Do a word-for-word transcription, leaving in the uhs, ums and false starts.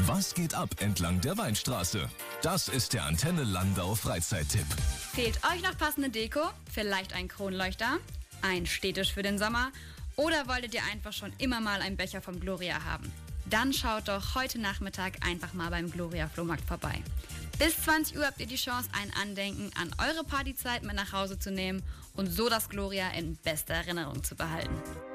Was geht ab entlang der Weinstraße? Das ist der Antenne Landau Freizeittipp. Fehlt euch noch passende Deko? Vielleicht ein Kronleuchter? Ein Städtisch für den Sommer? Oder wolltet ihr einfach schon immer mal einen Becher vom Gloria haben? Dann schaut doch heute Nachmittag einfach mal beim Gloria Flohmarkt vorbei. Bis zwanzig Uhr habt ihr die Chance, ein Andenken an eure Partyzeit mit nach Hause zu nehmen und so das Gloria in bester Erinnerung zu behalten.